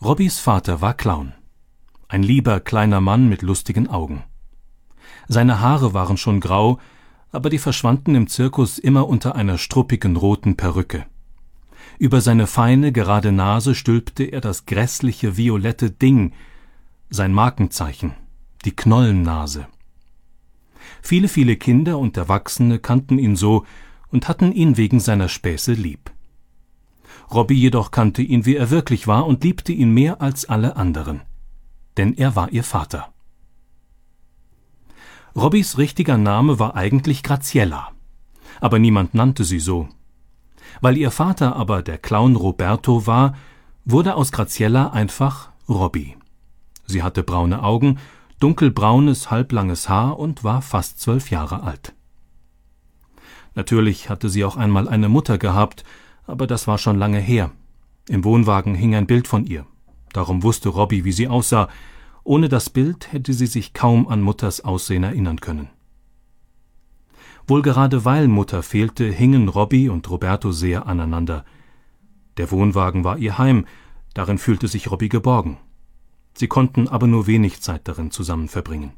Robbys Vater war Clown. Ein lieber kleiner Mann mit lustigen Augen. Seine Haare waren schon grau, aber die verschwanden im Zirkus immer unter einer struppigen roten Perücke. Über seine feine, gerade Nase stülpte er das grässliche violette Ding, sein Markenzeichen, die Knollennase. Viele, viele Kinder und Erwachsene kannten ihn so und hatten ihn wegen seiner Späße lieb. Robbie jedoch kannte ihn, wie er wirklich war, und liebte ihn mehr als alle anderen. Denn er war ihr Vater. Robbies richtiger Name war eigentlich Graziella, aber niemand nannte sie so. Weil ihr Vater aber der Clown Roberto war, wurde aus Graziella einfach Robbie. Sie hatte braune Augen, dunkelbraunes, halblanges Haar und war fast 12 Jahre alt. Natürlich hatte sie auch einmal eine Mutter gehabt, aber das war schon lange her. Im Wohnwagen hing ein Bild von ihr. Darum wusste Robbie, wie sie aussah. Ohne das Bild hätte sie sich kaum an Mutters Aussehen erinnern können. Wohl gerade weil Mutter fehlte, hingen Robbie und Roberto sehr aneinander. Der Wohnwagen war ihr Heim, darin fühlte sich Robbie geborgen. Sie konnten aber nur wenig Zeit darin zusammen verbringen.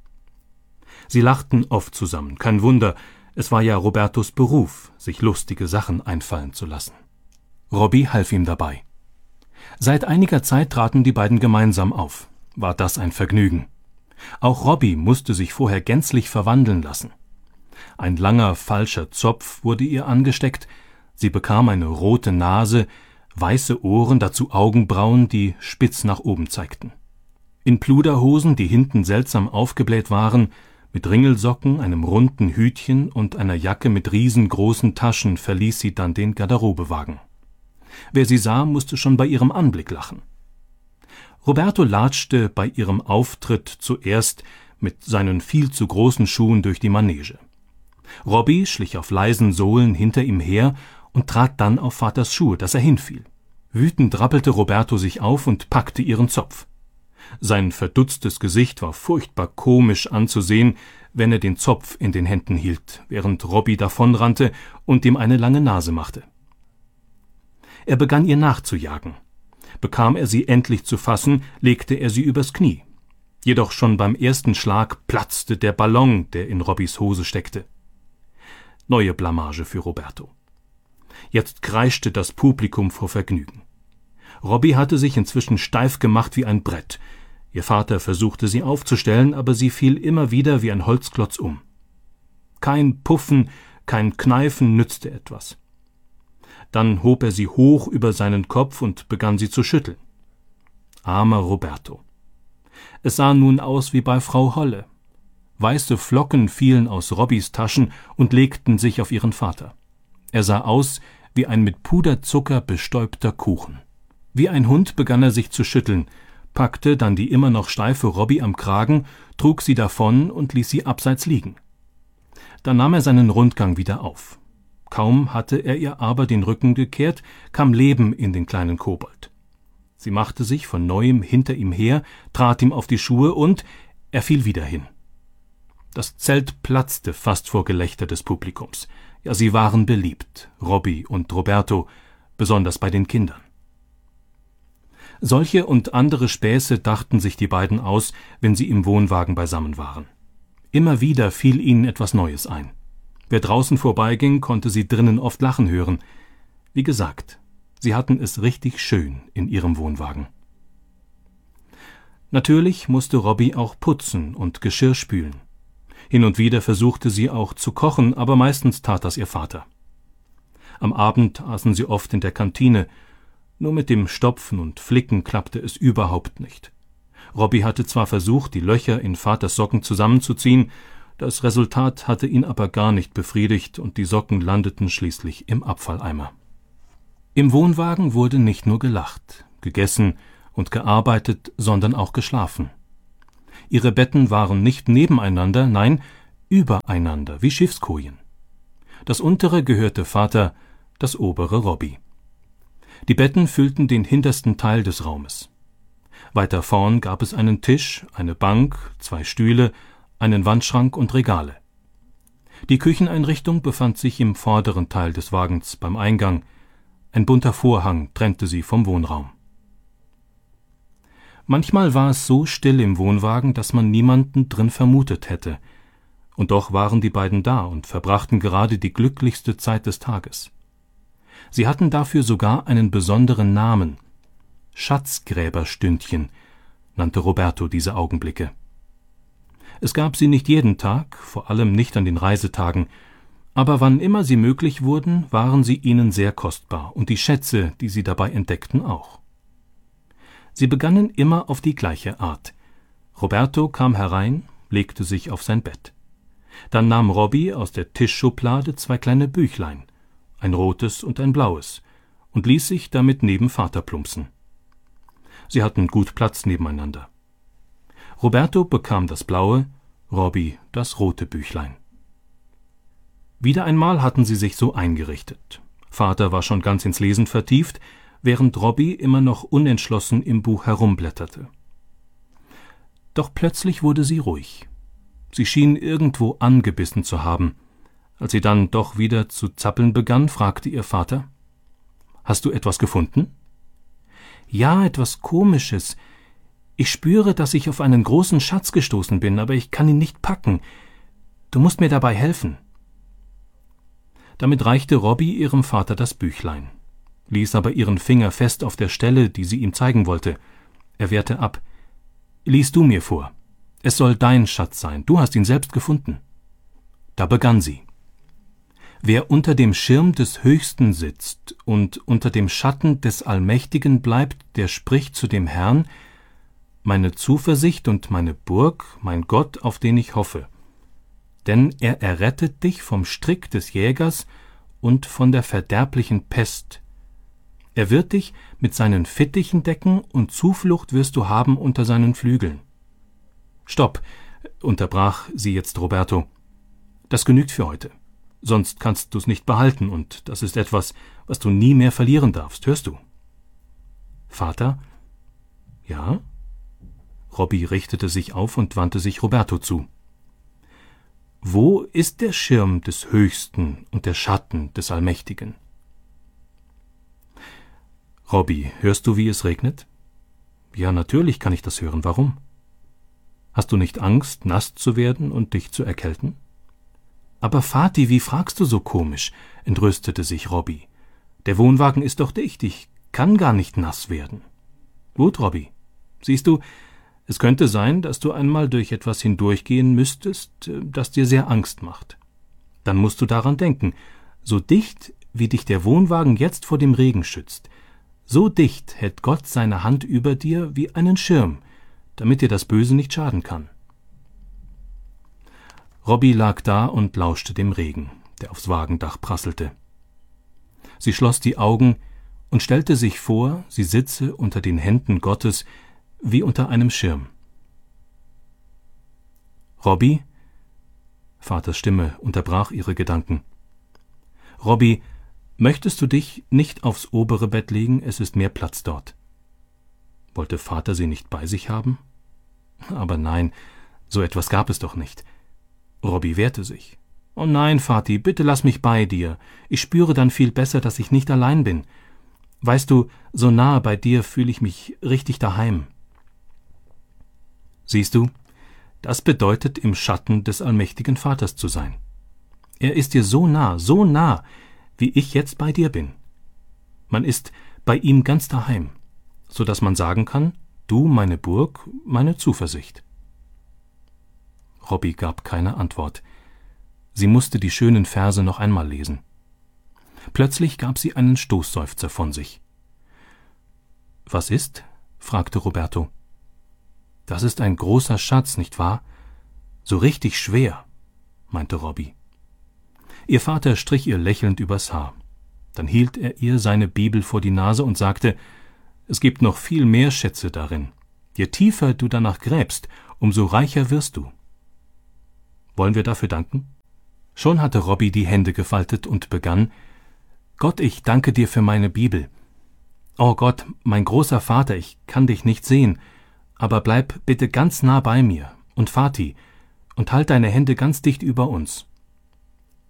Sie lachten oft zusammen, kein Wunder, es war ja Robertos Beruf, sich lustige Sachen einfallen zu lassen. Robbie half ihm dabei. Seit einiger Zeit traten die beiden gemeinsam auf. War das ein Vergnügen. Auch Robbie musste sich vorher gänzlich verwandeln lassen. Ein langer, falscher Zopf wurde ihr angesteckt, sie bekam eine rote Nase, weiße Ohren, dazu Augenbrauen, die spitz nach oben zeigten. In Pluderhosen, die hinten seltsam aufgebläht waren, mit Ringelsocken, einem runden Hütchen und einer Jacke mit riesengroßen Taschen verließ sie dann den Garderobewagen. Wer sie sah, musste schon bei ihrem Anblick lachen. Roberto latschte bei ihrem Auftritt zuerst mit seinen viel zu großen Schuhen durch die Manege. Robbie schlich auf leisen Sohlen hinter ihm her und trat dann auf Vaters Schuhe, dass er hinfiel. Wütend rappelte Roberto sich auf und packte ihren Zopf. Sein verdutztes Gesicht war furchtbar komisch anzusehen, wenn er den Zopf in den Händen hielt, während Robbie davonrannte und ihm eine lange Nase machte. Er begann ihr nachzujagen. Bekam er sie endlich zu fassen, legte er sie übers Knie. Jedoch schon beim ersten Schlag platzte der Ballon, der in Robbies Hose steckte. Neue Blamage für Roberto. Jetzt kreischte das Publikum vor Vergnügen. Robbie hatte sich inzwischen steif gemacht wie ein Brett. Ihr Vater versuchte sie aufzustellen, aber sie fiel immer wieder wie ein Holzklotz um. Kein Puffen, kein Kneifen nützte etwas. Dann hob er sie hoch über seinen Kopf und begann sie zu schütteln. Armer Roberto. Es sah nun aus wie bei Frau Holle. Weiße Flocken fielen aus Robbies Taschen und legten sich auf ihren Vater. Er sah aus wie ein mit Puderzucker bestäubter Kuchen. Wie ein Hund begann er sich zu schütteln, packte dann die immer noch steife Robbie am Kragen, trug sie davon und ließ sie abseits liegen. Dann nahm er seinen Rundgang wieder auf. Kaum hatte er ihr aber den Rücken gekehrt, kam Leben in den kleinen Kobold. Sie machte sich von neuem hinter ihm her, trat ihm auf die Schuhe und er fiel wieder hin. Das Zelt platzte fast vor Gelächter des Publikums. Ja, sie waren beliebt, Robbie und Roberto, besonders bei den Kindern. Solche und andere Späße dachten sich die beiden aus, wenn sie im Wohnwagen beisammen waren. Immer wieder fiel ihnen etwas Neues ein. Wer draußen vorbeiging, konnte sie drinnen oft lachen hören. Wie gesagt, sie hatten es richtig schön in ihrem Wohnwagen. Natürlich musste Robbie auch putzen und Geschirr spülen. Hin und wieder versuchte sie auch zu kochen, aber meistens tat das ihr Vater. Am Abend aßen sie oft in der Kantine. Nur mit dem Stopfen und Flicken klappte es überhaupt nicht. Robbie hatte zwar versucht, die Löcher in Vaters Socken zusammenzuziehen, das Resultat hatte ihn aber gar nicht befriedigt und die Socken landeten schließlich im Abfalleimer. Im Wohnwagen wurde nicht nur gelacht, gegessen und gearbeitet, sondern auch geschlafen. Ihre Betten waren nicht nebeneinander, nein, übereinander, wie Schiffskojen. Das untere gehörte Vater, das obere Robbie. Die Betten füllten den hintersten Teil des Raumes. Weiter vorn gab es einen Tisch, eine Bank, 2 Stühle, einen Wandschrank und Regale. Die Kücheneinrichtung befand sich im vorderen Teil des Wagens beim Eingang. Ein bunter Vorhang trennte sie vom Wohnraum. Manchmal war es so still im Wohnwagen, dass man niemanden drin vermutet hätte. Und doch waren die beiden da und verbrachten gerade die glücklichste Zeit des Tages. Sie hatten dafür sogar einen besonderen Namen. Schatzgräberstündchen nannte Roberto diese Augenblicke. Es gab sie nicht jeden Tag, vor allem nicht an den Reisetagen, aber wann immer sie möglich wurden, waren sie ihnen sehr kostbar und die Schätze, die sie dabei entdeckten, auch. Sie begannen immer auf die gleiche Art. Roberto kam herein, legte sich auf sein Bett. Dann nahm Robbie aus der Tischschublade 2 kleine Büchlein, ein rotes und ein blaues, und ließ sich damit neben Vater plumpsen. Sie hatten gut Platz nebeneinander. Roberto bekam das blaue, Robbie das rote Büchlein. Wieder einmal hatten sie sich so eingerichtet. Vater war schon ganz ins Lesen vertieft, während Robbie immer noch unentschlossen im Buch herumblätterte. Doch plötzlich wurde sie ruhig. Sie schien irgendwo angebissen zu haben. Als sie dann doch wieder zu zappeln begann, fragte ihr Vater: »Hast du etwas gefunden?« »Ja, etwas Komisches. Ich spüre, dass ich auf einen großen Schatz gestoßen bin, aber ich kann ihn nicht packen. Du musst mir dabei helfen.« Damit reichte Robbie ihrem Vater das Büchlein, ließ aber ihren Finger fest auf der Stelle, die sie ihm zeigen wollte. Er wehrte ab. »Lies du mir vor. Es soll dein Schatz sein. Du hast ihn selbst gefunden.« Da begann sie. »Wer unter dem Schirm des Höchsten sitzt und unter dem Schatten des Allmächtigen bleibt, der spricht zu dem Herrn: Meine Zuversicht und meine Burg, mein Gott, auf den ich hoffe. Denn er errettet dich vom Strick des Jägers und von der verderblichen Pest. Er wird dich mit seinen Fittichen decken und Zuflucht wirst du haben unter seinen Flügeln.« »Stopp«, unterbrach sie jetzt Roberto. »Das genügt für heute. Sonst kannst du's nicht behalten, und das ist etwas, was du nie mehr verlieren darfst, hörst du?« »Vater?« »Ja?« Robbie richtete sich auf und wandte sich Roberto zu. »Wo ist der Schirm des Höchsten und der Schatten des Allmächtigen?« »Robbie, hörst du, wie es regnet?« »Ja, natürlich kann ich das hören. Warum?« »Hast du nicht Angst, nass zu werden und dich zu erkälten?« »Aber Vati, wie fragst du so komisch?« entrüstete sich Robbie. »Der Wohnwagen ist doch dicht, ich kann gar nicht nass werden.« »Gut, Robbie. Siehst du, es könnte sein, dass du einmal durch etwas hindurchgehen müsstest, das dir sehr Angst macht. Dann musst du daran denken, so dicht, wie dich der Wohnwagen jetzt vor dem Regen schützt, so dicht hält Gott seine Hand über dir wie einen Schirm, damit dir das Böse nicht schaden kann.« Robbie lag da und lauschte dem Regen, der aufs Wagendach prasselte. Sie schloss die Augen und stellte sich vor, sie sitze unter den Händen Gottes wie unter einem Schirm. »Robbie?« Vaters Stimme unterbrach ihre Gedanken. »Robbie, möchtest du dich nicht aufs obere Bett legen? Es ist mehr Platz dort.« Wollte Vater sie nicht bei sich haben? Aber nein, so etwas gab es doch nicht. Robbie wehrte sich. »Oh nein, Vati, bitte lass mich bei dir. Ich spüre dann viel besser, dass ich nicht allein bin. Weißt du, so nahe bei dir fühle ich mich richtig daheim.« Siehst du, das bedeutet, im Schatten des allmächtigen Vaters zu sein. Er ist dir so nah, wie ich jetzt bei dir bin. Man ist bei ihm ganz daheim, so dass man sagen kann: Du, meine Burg, meine Zuversicht. Robbie gab keine Antwort. Sie musste die schönen Verse noch einmal lesen. Plötzlich gab sie einen Stoßseufzer von sich. »Was ist?« fragte Roberto. »Das ist ein großer Schatz, nicht wahr? So richtig schwer«, meinte Robbie. Ihr Vater strich ihr lächelnd übers Haar. Dann hielt er ihr seine Bibel vor die Nase und sagte: »Es gibt noch viel mehr Schätze darin. Je tiefer du danach gräbst, umso reicher wirst du.« Wollen wir dafür danken? Schon hatte Robbie die Hände gefaltet und begann: »Gott, ich danke dir für meine Bibel. Oh Gott, mein großer Vater, ich kann dich nicht sehen, aber bleib bitte ganz nah bei mir und Vati und halt deine Hände ganz dicht über uns.«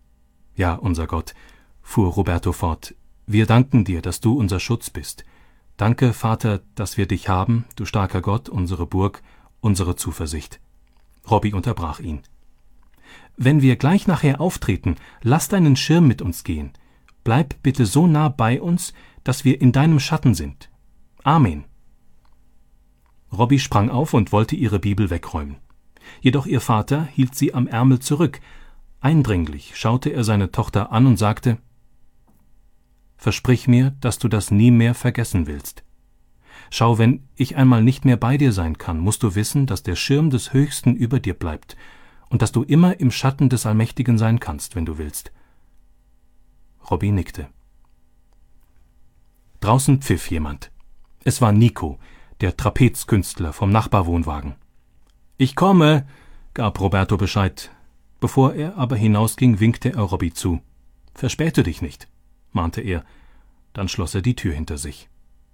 »Ja, unser Gott«, fuhr Roberto fort, »wir danken dir, dass du unser Schutz bist. Danke, Vater, dass wir dich haben, du starker Gott, unsere Burg, unsere Zuversicht. Robbie unterbrach ihn. Wenn wir gleich nachher auftreten, lass deinen Schirm mit uns gehen. Bleib bitte so nah bei uns, dass wir in deinem Schatten sind. Amen. Robbie sprang auf und wollte ihre Bibel wegräumen. Jedoch ihr Vater hielt sie am Ärmel zurück. Eindringlich schaute er seine Tochter an und sagte: Versprich mir, dass du das nie mehr vergessen willst. Schau, wenn ich einmal nicht mehr bei dir sein kann, musst du wissen, dass der Schirm des Höchsten über dir bleibt und dass du immer im Schatten des Allmächtigen sein kannst, wenn du willst. Robbie nickte. Draußen pfiff jemand. Es war Nico, der Trapezkünstler vom Nachbarwohnwagen. »Ich komme«, gab Roberto Bescheid. Bevor er aber hinausging, winkte er Robbie zu. »Verspäte dich nicht«, mahnte er. Dann schloss er die Tür hinter sich.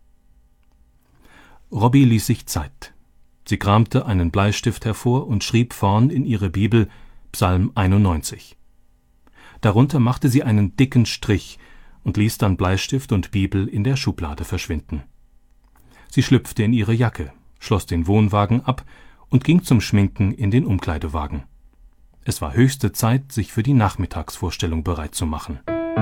Robbie ließ sich Zeit. Sie kramte einen Bleistift hervor und schrieb vorn in ihre Bibel Psalm 91. Darunter machte sie einen dicken Strich und ließ dann Bleistift und Bibel in der Schublade verschwinden. Sie schlüpfte in ihre Jacke, schloss den Wohnwagen ab und ging zum Schminken in den Umkleidewagen. Es war höchste Zeit, sich für die Nachmittagsvorstellung bereit zu machen.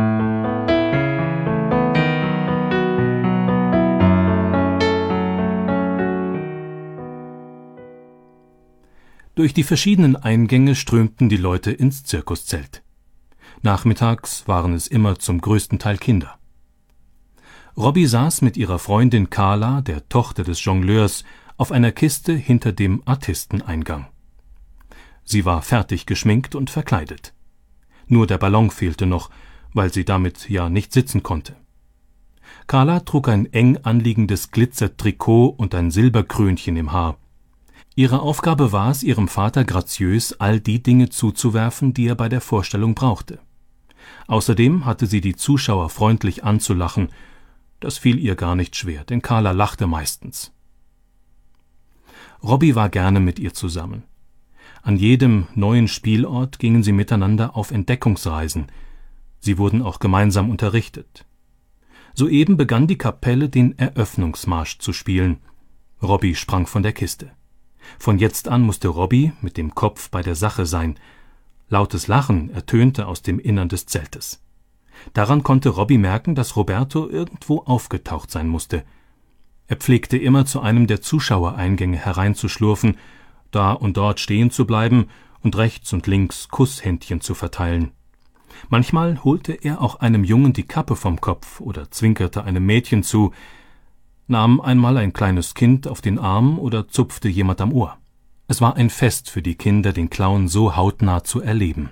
Durch die verschiedenen Eingänge strömten die Leute ins Zirkuszelt. Nachmittags waren es immer zum größten Teil Kinder. Robbie saß mit ihrer Freundin Carla, der Tochter des Jongleurs, auf einer Kiste hinter dem Artisteneingang. Sie war fertig geschminkt und verkleidet. Nur der Ballon fehlte noch, weil sie damit ja nicht sitzen konnte. Carla trug ein eng anliegendes Glitzertrikot und ein Silberkrönchen im Haar. Ihre Aufgabe war es, ihrem Vater graziös all die Dinge zuzuwerfen, die er bei der Vorstellung brauchte. Außerdem hatte sie die Zuschauer freundlich anzulachen. Das fiel ihr gar nicht schwer, denn Carla lachte meistens. Robbie war gerne mit ihr zusammen. An jedem neuen Spielort gingen sie miteinander auf Entdeckungsreisen. Sie wurden auch gemeinsam unterrichtet. Soeben begann die Kapelle den Eröffnungsmarsch zu spielen. Robbie sprang von der Kiste. Von jetzt an musste Robbie mit dem Kopf bei der Sache sein. Lautes Lachen ertönte aus dem Innern des Zeltes. Daran konnte Robbie merken, dass Roberto irgendwo aufgetaucht sein musste. Er pflegte immer zu einem der Zuschauereingänge hereinzuschlurfen, da und dort stehen zu bleiben und rechts und links Kusshändchen zu verteilen. Manchmal holte er auch einem Jungen die Kappe vom Kopf oder zwinkerte einem Mädchen zu, nahm einmal ein kleines Kind auf den Arm oder zupfte jemand am Ohr. Es war ein Fest für die Kinder, den Clown so hautnah zu erleben.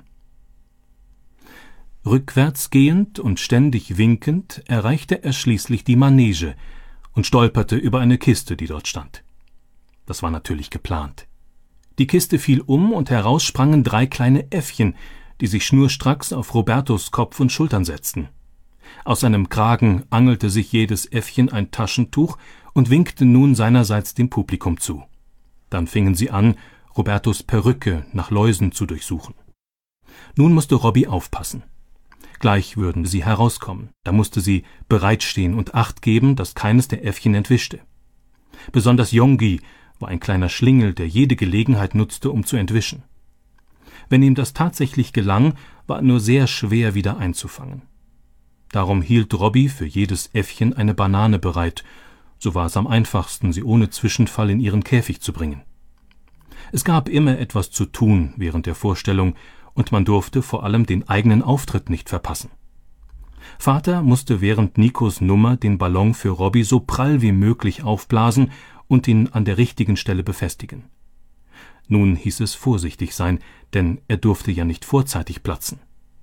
Rückwärts gehend und ständig winkend erreichte er schließlich die Manege und stolperte über eine Kiste, die dort stand. Das war natürlich geplant. Die Kiste fiel um und heraus sprangen 3 kleine Äffchen, die sich schnurstracks auf Robertos Kopf und Schultern setzten. Aus seinem Kragen angelte sich jedes Äffchen ein Taschentuch und winkte nun seinerseits dem Publikum zu. Dann fingen sie an, Robertos Perücke nach Läusen zu durchsuchen. Nun musste Robbie aufpassen. Gleich würden sie herauskommen. Da musste sie bereitstehen und Acht geben, dass keines der Äffchen entwischte. Besonders Yongi war ein kleiner Schlingel, der jede Gelegenheit nutzte, um zu entwischen. Wenn ihm das tatsächlich gelang, war er nur sehr schwer wieder einzufangen. Darum hielt Robbie für jedes Äffchen eine Banane bereit. So war es am einfachsten, sie ohne Zwischenfall in ihren Käfig zu bringen. Es gab immer etwas zu tun während der Vorstellung, und man durfte vor allem den eigenen Auftritt nicht verpassen. Vater musste während Nikos Nummer den Ballon für Robbie so prall wie möglich aufblasen und ihn an der richtigen Stelle befestigen. Nun hieß es vorsichtig sein, denn er durfte ja nicht vorzeitig platzen.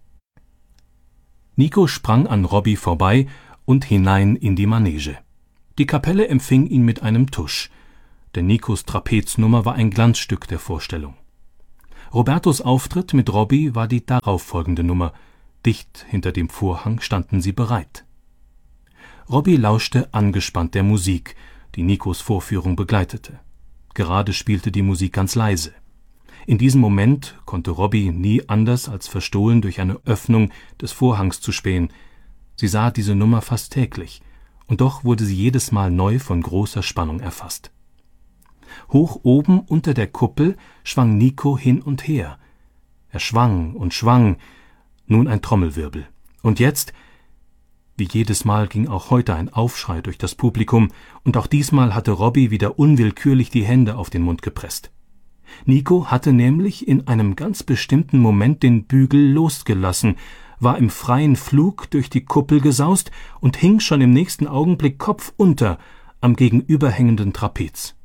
Nico sprang an Robbie vorbei und hinein in die Manege. Die Kapelle empfing ihn mit einem Tusch, denn Nikos Trapeznummer war ein Glanzstück der Vorstellung. Robertos Auftritt mit Robbie war die darauffolgende Nummer. Dicht hinter dem Vorhang standen sie bereit. Robbie lauschte angespannt der Musik, die Nikos Vorführung begleitete. Gerade spielte die Musik ganz leise. In diesem Moment konnte Robbie nie anders als verstohlen durch eine Öffnung des Vorhangs zu spähen. Sie sah diese Nummer fast täglich, und doch wurde sie jedes Mal neu von großer Spannung erfasst. Hoch oben unter der Kuppel schwang Niko hin und her. Er schwang und schwang, nun ein Trommelwirbel. Und jetzt, wie jedes Mal, ging auch heute ein Aufschrei durch das Publikum, und auch diesmal hatte Robbie wieder unwillkürlich die Hände auf den Mund gepresst. Niko hatte nämlich in einem ganz bestimmten Moment den Bügel losgelassen, war im freien Flug durch die Kuppel gesaust und hing schon im nächsten Augenblick kopfunter am gegenüberhängenden Trapez.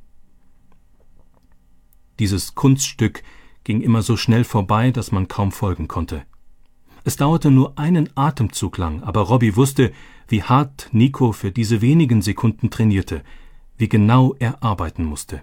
Dieses Kunststück ging immer so schnell vorbei, dass man kaum folgen konnte. Es dauerte nur einen Atemzug lang, aber Robbie wusste, wie hart Niko für diese wenigen Sekunden trainierte, wie genau er arbeiten musste.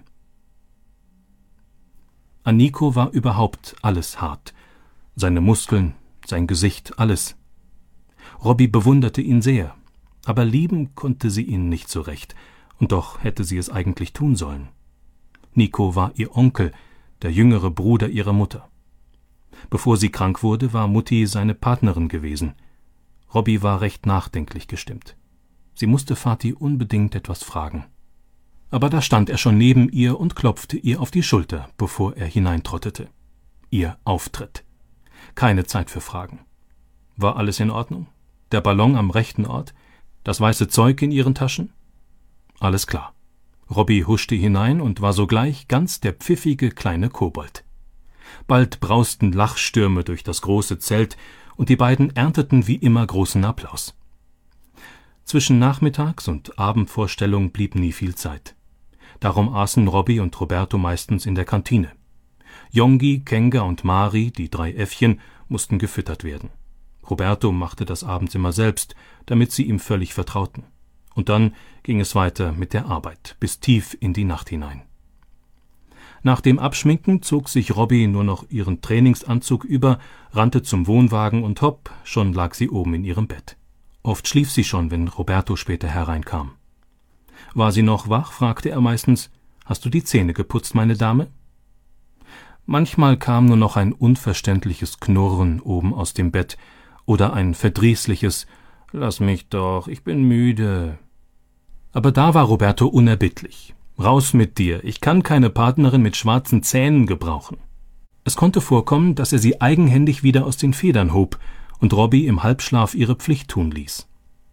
An Niko war überhaupt alles hart. Seine Muskeln, sein Gesicht, alles. Robbie bewunderte ihn sehr, aber lieben konnte sie ihn nicht so recht, und doch hätte sie es eigentlich tun sollen. Niko war ihr Onkel, der jüngere Bruder ihrer Mutter. Bevor sie krank wurde, war Mutti seine Partnerin gewesen. Robbie war recht nachdenklich gestimmt. Sie musste Vati unbedingt etwas fragen. Aber da stand er schon neben ihr und klopfte ihr auf die Schulter, bevor er hineintrottete. Ihr Auftritt. Keine Zeit für Fragen. War alles in Ordnung? Der Ballon am rechten Ort? Das weiße Zeug in ihren Taschen? Alles klar. Robbie huschte hinein und war sogleich ganz der pfiffige kleine Kobold. Bald brausten Lachstürme durch das große Zelt, und die beiden ernteten wie immer großen Applaus. Zwischen Nachmittags- und Abendvorstellung blieb nie viel Zeit. Darum aßen Robbie und Roberto meistens in der Kantine. Yongi, Kenga und Mari, die 3 Äffchen, mussten gefüttert werden. Roberto machte das abends immer selbst, damit sie ihm völlig vertrauten. Und dann ging es weiter mit der Arbeit, bis tief in die Nacht hinein. Nach dem Abschminken zog sich Robbie nur noch ihren Trainingsanzug über, rannte zum Wohnwagen und hopp, schon lag sie oben in ihrem Bett. Oft schlief sie schon, wenn Roberto später hereinkam. War sie noch wach, fragte er meistens, »Hast du die Zähne geputzt, meine Dame?« Manchmal kam nur noch ein unverständliches Knurren oben aus dem Bett oder ein verdrießliches »Lass mich doch, ich bin müde«. Aber da war Roberto unerbittlich. »Raus mit dir, ich kann keine Partnerin mit schwarzen Zähnen gebrauchen.« Es konnte vorkommen, dass er sie eigenhändig wieder aus den Federn hob und Robbie im Halbschlaf ihre Pflicht tun ließ.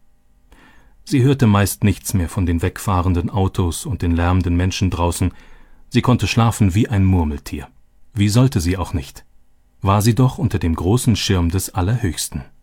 Sie hörte meist nichts mehr von den wegfahrenden Autos und den lärmenden Menschen draußen. Sie konnte schlafen wie ein Murmeltier. Wie sollte sie auch nicht? War sie doch unter dem großen Schirm des Allerhöchsten.